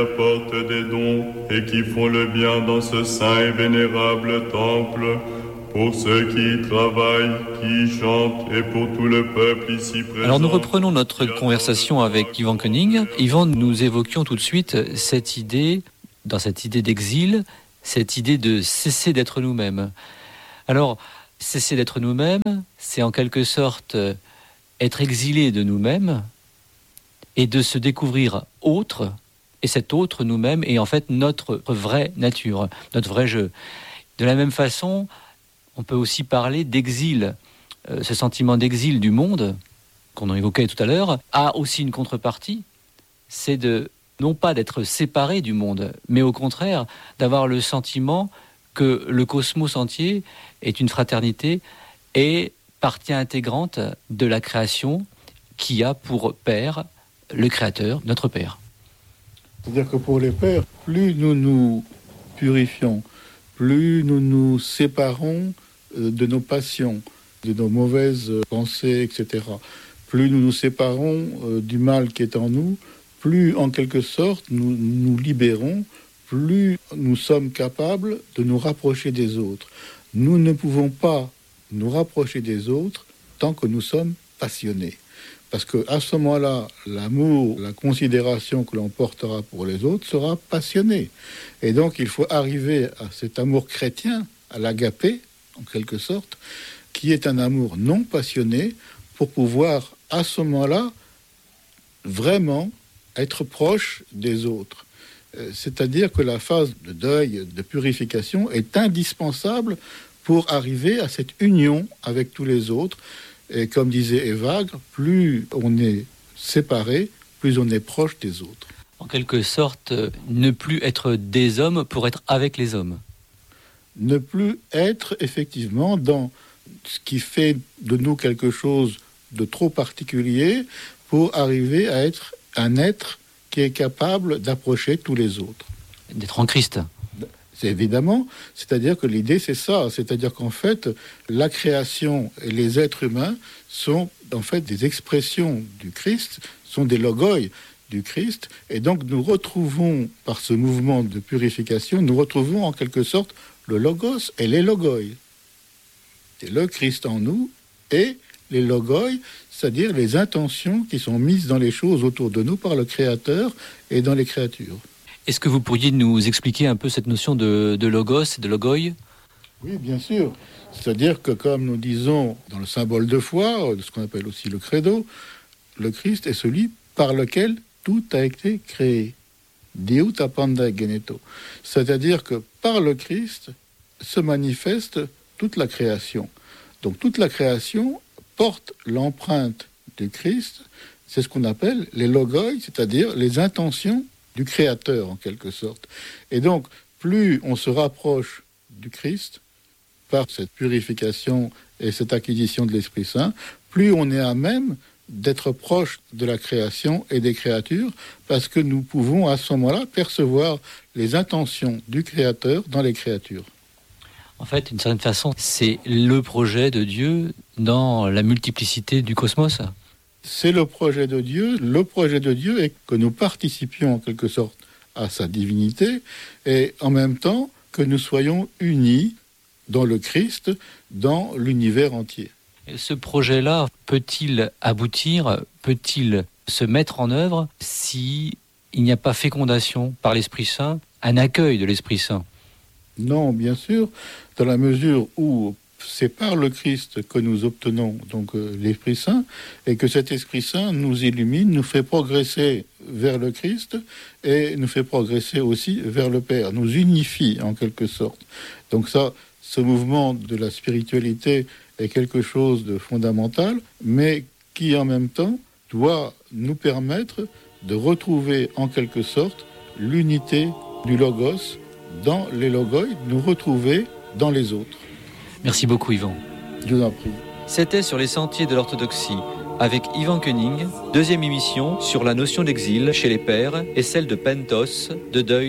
apportent des dons et qui font le bien dans ce saint et vénérable temple, pour ceux qui y travaillent, qui y chantent et pour tout le peuple ici présent. Alors nous reprenons notre conversation avec Ivan Koenig. Ivan, nous évoquions tout de suite cette idée, dans cette idée d'exil, cette idée de cesser d'être nous-mêmes. Alors, cesser d'être nous-mêmes, c'est en quelque sorte être exilé de nous-mêmes et de se découvrir autre. Et cet autre, nous-mêmes, est en fait notre vraie nature, notre vrai jeu. De la même façon, on peut aussi parler d'exil. Ce sentiment d'exil du monde, qu'on évoquait tout à l'heure, a aussi une contrepartie. C'est non pas d'être séparé du monde, mais au contraire, d'avoir le sentiment que le cosmos entier est une fraternité et partie intégrante de la création qui a pour père le Créateur, notre Père. C'est-à-dire que pour les pères, plus nous nous purifions, plus nous nous séparons de nos passions, de nos mauvaises pensées, etc. Plus nous nous séparons du mal qui est en nous, plus en quelque sorte nous nous libérons, plus nous sommes capables de nous rapprocher des autres. Nous ne pouvons pas nous rapprocher des autres tant que nous sommes passionnés. Parce qu'à ce moment-là, l'amour, la considération que l'on portera pour les autres sera passionnée. Et donc, il faut arriver à cet amour chrétien, à l'agapé, en quelque sorte, qui est un amour non passionné, pour pouvoir, à ce moment-là, vraiment être proche des autres. C'est-à-dire que la phase de deuil, de purification, est indispensable pour arriver à cette union avec tous les autres. Et comme disait Evagre, plus on est séparé, plus on est proche des autres. En quelque sorte, ne plus être des hommes pour être avec les hommes. Ne plus être effectivement dans ce qui fait de nous quelque chose de trop particulier pour arriver à être un être qui est capable d'approcher tous les autres. D'être en Christ. C'est évidemment, c'est-à-dire que l'idée c'est ça, c'est-à-dire qu'en fait la création et les êtres humains sont en fait des expressions du Christ, sont des logoi du Christ, et donc nous retrouvons par ce mouvement de purification, nous retrouvons en quelque sorte le logos et les logoi. C'est le Christ en nous et les logoi, c'est-à-dire les intentions qui sont mises dans les choses autour de nous par le Créateur et dans les créatures. Est-ce que vous pourriez nous expliquer un peu cette notion de logos et de logoi ? Oui, bien sûr. C'est-à-dire que, comme nous disons dans le symbole de foi, ce qu'on appelle aussi le credo, le Christ est celui par lequel tout a été créé. Deut appanda geneto. C'est-à-dire que par le Christ se manifeste toute la création. Donc toute la création porte l'empreinte du Christ, c'est ce qu'on appelle les logoi, c'est-à-dire les intentions du Créateur en quelque sorte. Et donc, plus on se rapproche du Christ par cette purification et cette acquisition de l'Esprit Saint, plus on est à même d'être proche de la création et des créatures, parce que nous pouvons à ce moment-là percevoir les intentions du Créateur dans les créatures. En fait, d'une certaine façon, c'est le projet de Dieu dans la multiplicité du cosmos. C'est le projet de Dieu. Le projet de Dieu est que nous participions en quelque sorte à sa divinité et en même temps que nous soyons unis dans le Christ, dans l'univers entier. Et ce projet-là peut-il aboutir, peut-il se mettre en œuvre si il n'y a pas fécondation par l'Esprit Saint, un accueil de l'Esprit Saint ? Non, bien sûr, dans la mesure où c'est par le Christ que nous obtenons donc l'Esprit Saint, et que cet Esprit Saint nous illumine, nous fait progresser vers le Christ, et nous fait progresser aussi vers le Père, nous unifie en quelque sorte. Donc ça, ce mouvement de la spiritualité est quelque chose de fondamental, mais qui en même temps doit nous permettre de retrouver en quelque sorte l'unité du Logos dans les logoi, nous retrouver dans les autres. Merci beaucoup Yvan. Je vous en prie. C'était Sur les sentiers de l'orthodoxie avec Ivan Koenig, deuxième émission sur la notion d'exil chez les pères et celle de pentos, de deuil